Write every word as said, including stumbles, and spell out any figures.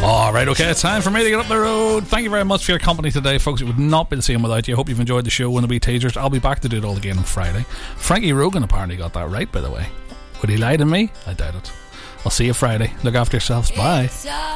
Alright, okay, it's time for me to get up the road. Thank you very much for your company today, folks. It would not be the same without you. I hope you've enjoyed the show and the wee teasers. I'll be back to do it all again on Friday. Frankie Rogan apparently got that right, by the way. Would he lie to me? I doubt it. I'll see you Friday. Look after yourselves. Bye.